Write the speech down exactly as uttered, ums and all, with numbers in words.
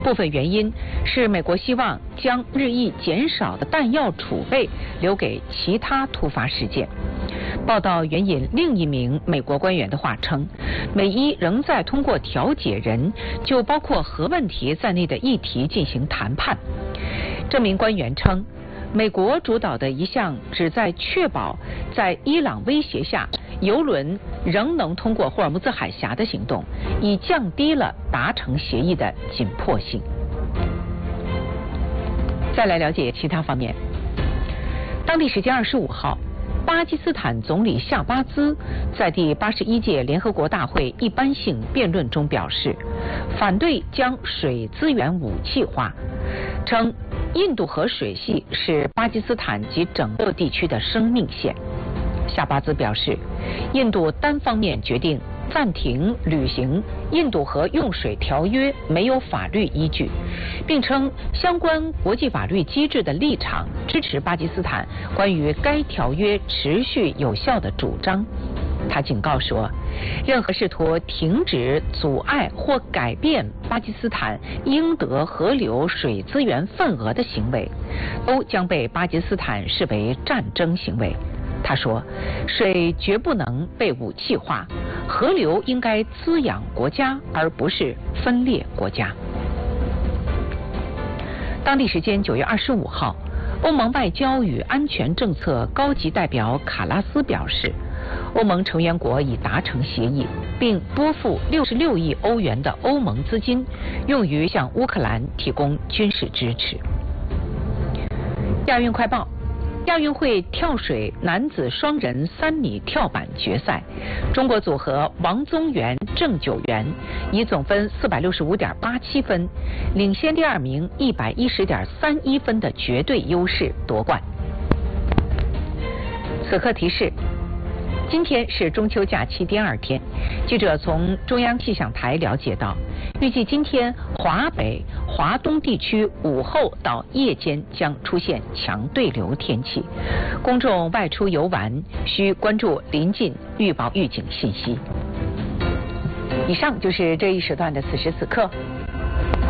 部分原因是美国希望将日益减少的弹药储备留给其他突发事件。报道援引另一名美国官员的话称，美伊仍在通过调解人就包括核问题在内的议题进行谈判。这名官员称，美国主导的一项旨在确保在伊朗威胁下油轮仍能通过霍尔木兹海峡的行动，已降低了达成协议的紧迫性。再来了解其他方面。当地时间二十五号，巴基斯坦总理夏巴兹在第八十一届联合国大会一般性辩论中表示，反对将水资源武器化，称印度河水系是巴基斯坦及整个地区的生命线。夏巴兹表示，印度单方面决定暂停履行印度河用水条约没有法律依据，并称相关国际法律机制的立场支持巴基斯坦关于该条约持续有效的主张。他警告说，任何试图停止、阻碍或改变巴基斯坦应得河流水资源份额的行为，都将被巴基斯坦视为战争行为。他说，水绝不能被武器化，河流应该滋养国家，而不是分裂国家。当地时间九月二十五号，欧盟外交与安全政策高级代表卡拉斯表示，欧盟成员国已达成协议，并拨付六十六亿欧元的欧盟资金，用于向乌克兰提供军事支持。亚运快报。亚运会跳水男子双人三米跳板决赛，中国组合王宗源、郑九元以总分四百六十五点八七分，领先第二名一百一十点三一分的绝对优势夺冠。此刻提示，今天是中秋假期第二天，记者从中央气象台了解到，预计今天华北、华东地区午后到夜间将出现强对流天气，公众外出游玩需关注临近预报预警信息。以上就是这一时段的此时此刻。